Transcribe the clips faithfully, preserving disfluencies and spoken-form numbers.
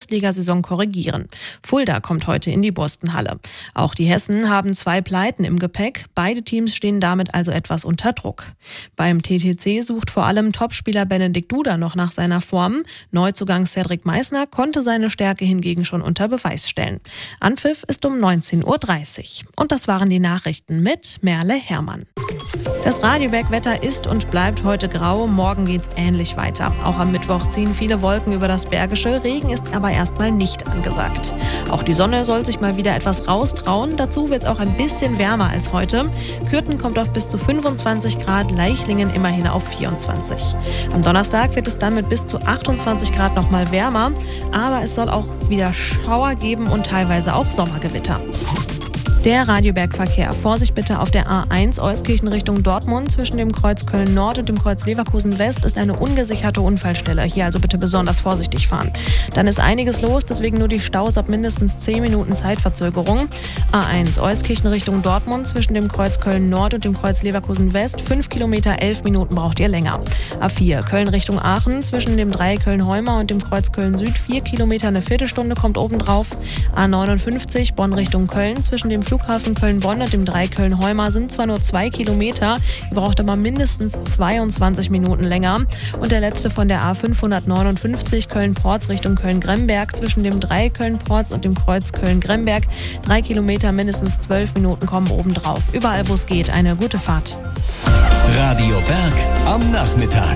Erstligasaison korrigieren. Fulda kommt heute in die Burstenhalle. Auch die Hessen haben zwei Pleiten im Gepäck. Beide Teams stehen damit also etwas unter Druck. Beim T T C sucht vor allem Topspieler Benedikt Duda noch nach seiner Form. Neuzugang Cedric Meissner konnte seine Stärke hingegen schon unter Beweis stellen. Anpfiff ist um neunzehn Uhr dreißig. Und das waren die Nachrichten mit Merle Herrmann. Das Radiobergwetter ist und bleibt heute grau, morgen geht's ähnlich weiter. Auch am Mittwoch ziehen viele Wolken über das Bergische, Regen ist aber erstmal nicht angesagt. Auch die Sonne soll sich mal wieder etwas raustrauen, dazu wird's auch ein bisschen wärmer als heute. Kürten kommt auf bis zu fünfundzwanzig Grad, Leichlingen immerhin auf vierundzwanzig. Am Donnerstag wird es dann mit bis zu achtundzwanzig Grad nochmal wärmer, aber es soll auch wieder Schauer geben und teilweise auch Sommergewitter. Der Radiobergverkehr. Vorsicht bitte auf der A eins Euskirchen Richtung Dortmund. Zwischen dem Kreuz Köln-Nord und dem Kreuz Leverkusen-West ist eine ungesicherte Unfallstelle. Hier also bitte besonders vorsichtig fahren. Dann ist einiges los, deswegen nur die Staus ab mindestens zehn Minuten Zeitverzögerung. A eins Euskirchen Richtung Dortmund. Zwischen dem Kreuz Köln-Nord und dem Kreuz Leverkusen-West fünf Kilometer, elf Minuten braucht ihr länger. A vier Köln Richtung Aachen. Zwischen dem Dreieck Köln-Heuma und dem Kreuz Köln-Süd vier Kilometer, eine Viertelstunde kommt obendrauf. A neunundfünfzig Bonn Richtung Köln. Zwischen dem Flughafen Köln-Bonn und dem Dreieck Köln-Heuma sind zwar nur zwei Kilometer, ihr braucht aber mindestens zweiundzwanzig Minuten länger. Und der letzte von der A fünfhundertneunundfünfzig Köln-Porz Richtung Köln-Gremberg. Zwischen dem Dreieck Köln-Porz und dem Kreuz Köln-Gremberg drei Kilometer, mindestens zwölf Minuten kommen obendrauf. Überall, wo es geht, eine gute Fahrt. Radio Berg am Nachmittag.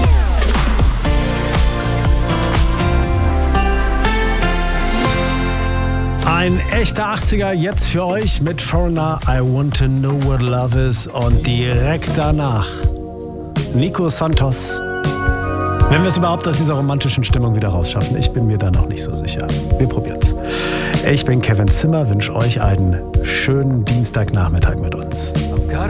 Ein echter achtziger jetzt für euch mit Foreigner, I Want to Know What Love Is, und direkt danach Nico Santos. Wenn wir es überhaupt aus dieser romantischen Stimmung wieder rausschaffen, ich bin mir da noch nicht so sicher. Wir probieren's. Ich bin Kevin Zimmer, wünsche euch einen schönen Dienstagnachmittag mit uns.